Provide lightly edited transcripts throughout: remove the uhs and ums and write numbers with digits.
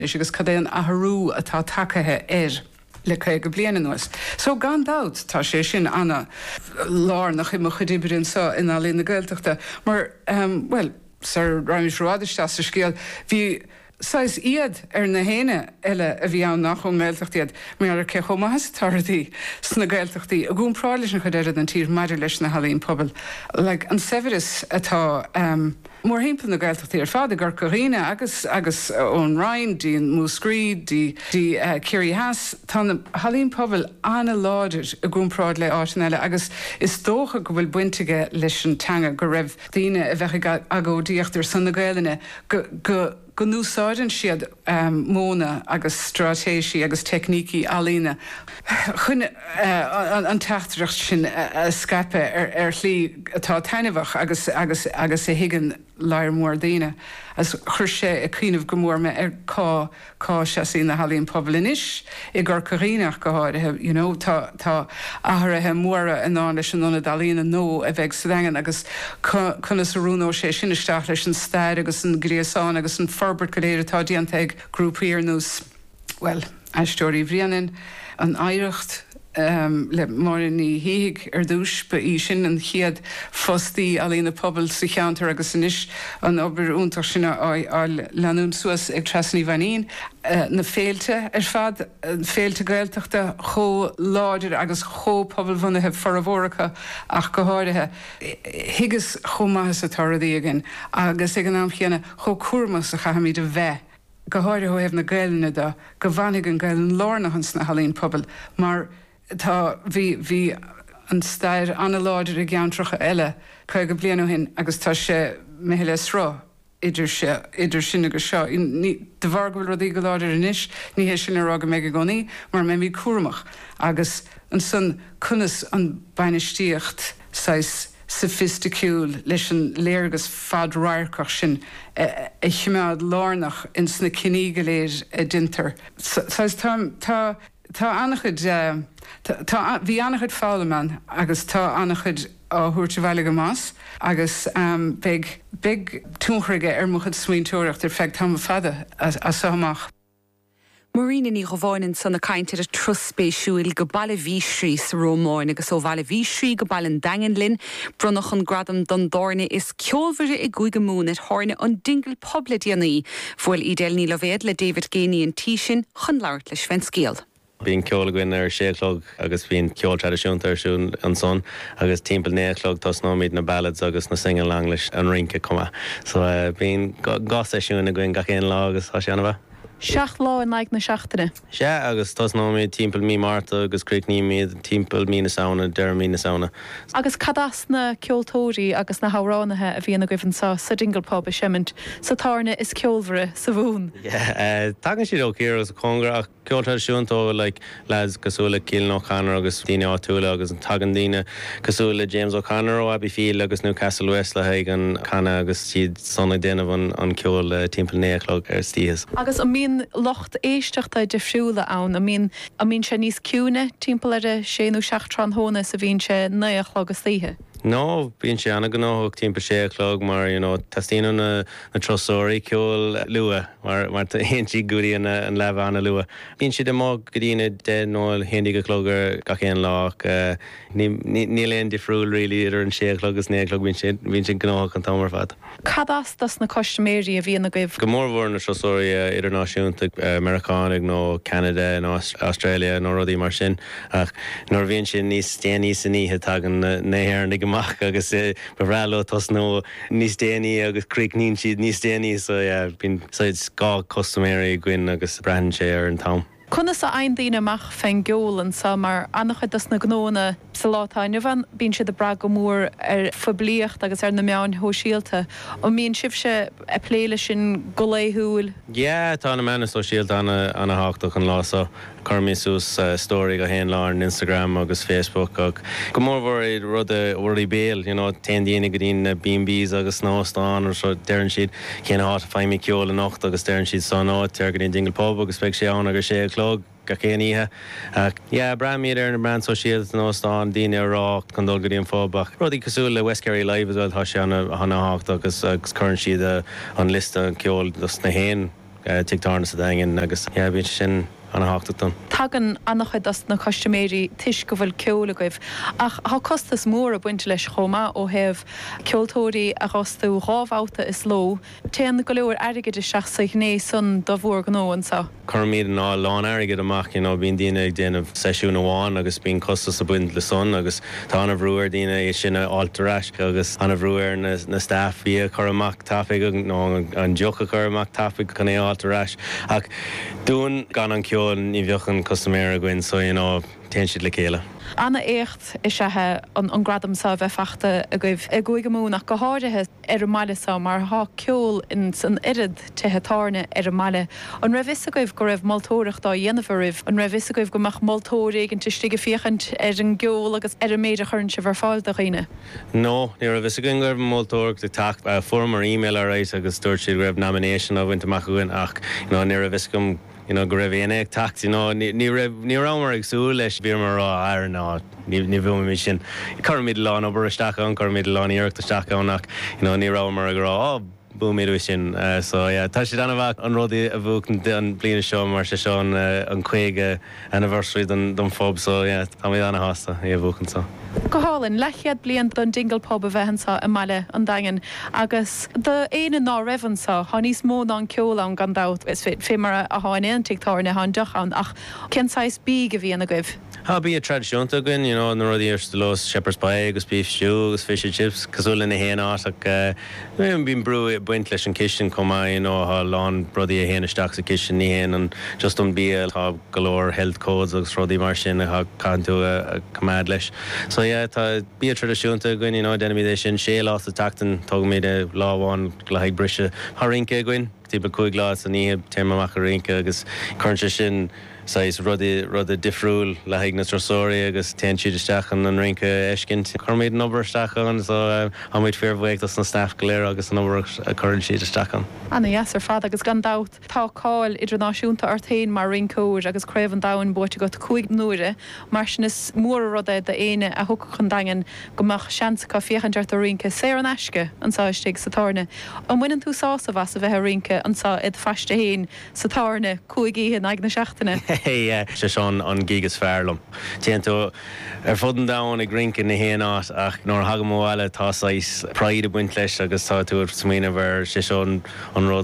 agus cadéan athhrú atá takethe le chuige bliana nuas. So gan dat tá sé sin anna lár nach imime chudibrin sa in alína Gaeltachta. Mar, well, Sir Raimish Ruadista sa scéal, hí sais iad na héine eile a bhí an nach Gaeltachtaíad, mar ce chomahas tardaí sna Gaeltachtaí, a gún prális na chudéad an tír maidir leis na halín pobl. Like, an severis atá mór himpa na Gaeltachtaí fád gur Corrine agus ón Ryan, dí Múscríd, dí Ciri Haas, tá na halín pobl anna láidir a gún prád le áitin eile, agus is dócha go bhfuil buintige leis an teanga go raibh daoine a bheith agódíochttar san na Gaeilge go núsáidan siad móna agus stratéisi agus techníci alína. Chun an teachtarach sin scape lí atá tainehach agus a higan leir mór daine. As chur sé a cuiineh go mór me cá se sí na halín pobl inis, I gur Corrínach go háirithe, tá áirithe móra in ná leis an nuna dalína nó a bheith sadangan agus chuna sa rúnó sé sin isteach leis an stair agus an gríosáin agus an forbert go léir atá díantaigh grúpaíar nús, well, aisteoirí bhríanann an áireacht le mar ní hiig dús ba í sin an chiad fostí alína pobl sa cheantar agus inis an obair úntaach sinna leanún suas ag trasnaí bhaín na féilte fad féilte Gaeltachta cho láidir agus cho pobl bhunaithe forabhóracha ach go háirithe higus chomahas a tardaí agin agus ag an am chéanna cho cuamas a chahamíd a bheith. Go háirithe ó hebh na Gaeilne da, go bhanig an Gaeiln lárnachans na halín pobl, mar tá bhí an stair anna láidir a geantracha eile chuige blianú hin agus tá sé méile srá idir sin agus seo. De bhar go bhfuil go láidir inis, ní hé sin ará go méid gonaí, mar mé bhí cuaramach agus an san cunas an bainistíocht sais sophisticúil leis an léargus fad ráircach sin a chimead lárnach in sna cinní go léir a dinter. Tá annachid bhí annachid fálaman agus tá annachid á thuirte bhile go más agus big túnchraige muchad smaointeoireacht feicth tam fada a samach. Marina ní go bháinin sanna cainte a truspéisiúil go bailla bhísrí sa Rómáin agus ó bhaile bhísrí go bailin dagan linn brunach an gradam don dárne is ceolmhare I gúige mún at háne an dingil pobla díanaí fuil idéil ní levéad le David Gainey an tísin chun labhart leis fein scéal. Bín ceolaghain séchlog agus bhín ceol tradiisiúnta arsún an son agus timppel néchlog tas nóid na ballads agus na singing lang leis an rinke cuma. So bín gas éisiún a gin gachéon lá agus asianamh. Seach lá in like na seachtaine. Se agus tas nóid timppel mí Marta agus críicní míad timppel mí na saona, deir mí na saona. Agus cadas na ceoltóirí agus na háránathe a bhíonna goibhann sa dingle pub a semint sa tarna is ceolmhare sa bhún. Tagan siad ó céir agus a congra ach ceol tradiisiúntó like lads cosúla Cialan O'Connor agus Daoine Átúla agus an tagan daoine cosúla James O'Connor ó Abbeyfield agus Newcastle West le haig an Canna agus siad sonna déanamh an ceol timppel néchlog stíhas. Agus a mín locht éisteachta defriúla ann, a mín sé níos ciúne timppel ar séanú seachtrán hóna sa bhín sé naochlog agus títhe. No, bíonn sé anna gnóthach timppel séchlog mar tastíanú na trosóirí ceol lua mar héon si gurí an lebh anna lua. Bíonn siad amach go dtíine de nóil héanaí go chlógar gachéon lách ní léon difriúil rilí idir an séchlog agus néchlog bíonn si gnóthach an tamar fad. Cadas das na costuméirí a bhíonna goibh? Go mór bhór na trosóirí idirnáisiúnta Americánig nó Canada nó Australia nó rudaí mar sin ach nóir bhíonn sin níos déanaí san níthe tagan nahéarna goach agus bhráló tos nó níos déanaí agus críicnín siad níos déanaí so bíonn gá costuméirí gcuin agus brean sé ar an tam. Conna sa ein daoine amach féin geolan sa mar annachchuid na gnóna sa látáine bhain bíonn siad a bra go mór ar fablíocht agus ar na meáin hóisialta ó míonn sibh se a pléile sin go léithúil. Tá na mena sosiálta anna háchtach an lá so chumíosús stórí go héon lá an Instagram agus Facebook ag go mór bhór rud uirí béal, téan daoine go dtíon na B&Bs agus nóstáin ar so dearann siad chéanna háit feimí ceola nacht agus dearann siad san áit tear go dtíon dingle pub agus feic sé ann agus sé clog ga chéaníthe. Braimíad ar na brand sosiálta nóstáin daoine rá chun dul go dtíon fóbach. Rudí cosúil le West Kerry Live as well tá sé anna hácht agus chuann siad an lista ceol na héin tichttarna sa daingin agus bhíonn sin an háachtaún. Tagan annachchuid as na costaméí tuis go bhfuil ceola goibh. Ach há costas mór a buinte leis chomá ó heh ceoltóirí a rastú rábháta is ló, téan go leor aige de seachsa né sun do bhór gnóan sa. Cormíad ná lán aige amach bhíon daine ag déanamh seisiún amháin agus bíon costas a buint le son agus tá anna bhrúir daine é sinna altaráis agus anna bhrúir na staff bí chuach tapaigh nó an deocha chuach tapaigh chun é altaráis. Ach dún gan an ceol ní bheochan costaméir a gin so ten siad le chéile. Anna écht is sethe an gradam sa bheith fachta a goibh i gcuige múnach go háirithe ar maile sa mar há ceol in san irid tetharne ar maile. An raibh a goibh go raibh maltóireach dá dhéanamh an raibh a goibh gomach maltóirí an tuistigh fichant ar an geol agus ar méidir chun se bhar fáil a riine. No, ní raibh a gur maltóireach de tacht form ar email a rééis agus dúirt siad raibh nomination a bhaint amach goin ach ní raibh gom go raibh éanaag tacht ní ramar ag súil leis bhí mar rá air ná ní bhfuil mí sin chuid lán obair isteach an chuid lán íireachta isteach annach ní ramar a rá búméú sin tá sé anna bhah an rudaí a bhúcan an bliana seo mar se seo an chuige anniversary don fób so tá mé anna hásta í a bhúcan sa. Go hálann lechiad blian don dinglepób a bheithansa a meile an dain agus de éana ná rahansa há níos mó an ceola an gandát is fé mar a háin tichttarna há dechan ach cenáis bí go bhíonna goibh. Tá bí a tradiisiúnta gin na rudí ar los shepherd's pie agus beef stew agus fish and chips cosúla na héana ach bín brú buint leis an kitchen comá há lán brodí a héana isteach sa kitchen ní héan an just an bíal tá golóir health codes agus rudí mar sin a canú a cumad leis. So tá bí a tradiisiúnta gin denimid sin sé lá a tatan tug mé de láháin le haag brise Tá rinke gin tíba chuig glás a níhe téach a rinke agus chuintse sin sais rud a difriúil le haig na trosóirí agus ten siad isteach an rinke eiscint. Chorméid an obair isteach an so haid fearmhhéic as na staff go léir agus an obair a chuann siad isteach an. Anna yes ar fad agus gandát tá cáil idirnáisiúnta arthain mar rincóir agus craibh an dain buirte go chuig nuaire mar sin is mór ruda de éine a thuca chun dain gomach seansa fiochanteart a rinke sé an eisce anáistigh sa tarne. An muinean tú sása bheits a bheith rinke ansá iad feiste héin sa tarne chuigí ag na seachtainna. Se seán an gigas fearlam. Tíantú ar fudan dáin ag rinke na héanaát ach nóair hagamháile tá sais praid a buint leis agus tá tú smíine bhar se seán an rud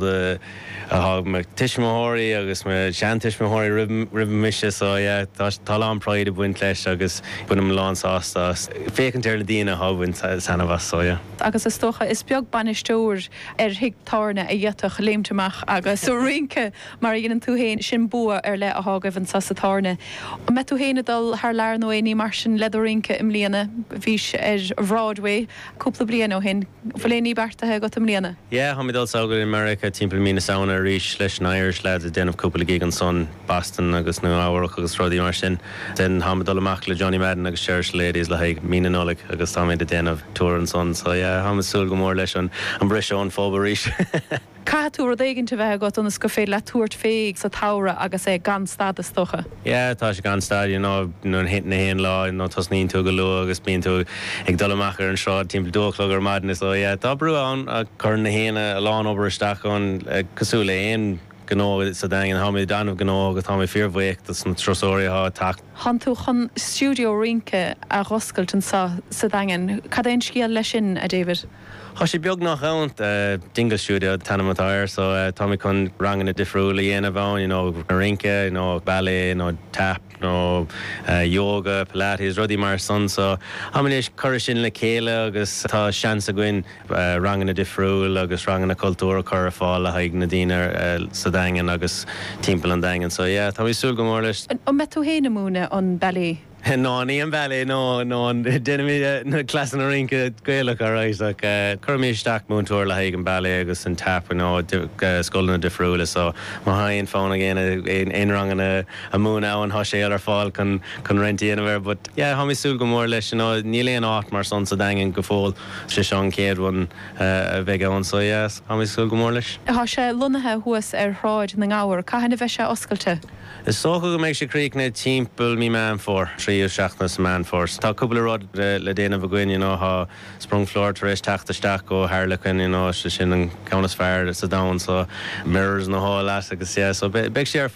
a me tiismóirí agus me seantiismóirí rib miise tá an praid a buint leis agus bunam lánsásta fécantéir le dína habuint sanna bhas. Agus is stocha is beag banisteúir ar hiagtarna a dhéach léimteach agus so rinke mar dhéanaan tú héin sin bua ar le a hágah an sasatarne. Me tú héine dal haar lear nó éí mar sin ledorinke im líana vís ar Broadway cúpla blian ó hin bhléí bertathe go am líana. Ha mí dal saogur in America timppla mína saona ríis leis na Irish lead a denmh cúpla gig an son Boston agus nó áhach agus rodí mar sin. Den ha dal amach le Johnny Madden agus Cherish Ladies le haig mína nóleg agus tá méid a denmh túr an son so ha súl go mór leis an briseo an fóba ríis. Caú déginn bheith got an go fé le túirt féig sa tára agus é gan stad is stocha. Tá sé gan stad nó hit na héon lá nó tas níon tú go lu agus bíon tú ag dolamachar an sráid timp dúchlog ar madna so tá brú an a chur na héana a lán obair isteachán cosúla éon gó sa dain haid danmh gó agus tá fearmhhéic na trosóirí há tacht. Han tú chun studio rinke a Roscailt sa dain cadéon scíal lei sin a David. Tá sé beag nach ann dinglesiúide tanamatáir so tá chun rangan a difriúla dhéana bháin rinke, ballet, tap, yoga, pilates, rudí mar son so haéis chuir sin le chéile agus tá seansa goin rangan a difriúil agus rangan na cultúra chur a fáil a haig na dtíine sa dain agus timppla an dain so tá súl go mór leis. An me tú héna múna an ballet? No, ní an bailé nó denimid na clasan a rinke gaalach a rééis chumí isteach múntúir le haig an bailé agus an tap scoilna difriúla so má haon fána ggéine éon rangan a múna an há sé ar fáil chun rentíanamhar, but ha súl go mór leis níléon áit mar son sa dain go fóil sé seán céadhain a bheith an so ha súl go mór leis. Tá sé lunathe thuas ar ráid na gáhar, caihanna bheith sé oscailte? Is so go méid sé críic na timppel mí man for tríú seachnas man fors. Tá cúpla rud le déanamh bhguin ha sprung flór éis teachtasteach go Harlequin se sin an canas fearr sa da so mirrors na há leis agus sé so beag sé